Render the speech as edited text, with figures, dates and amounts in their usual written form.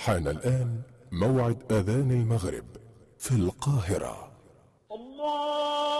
حان الآن موعد أذان المغرب في القاهرة. الله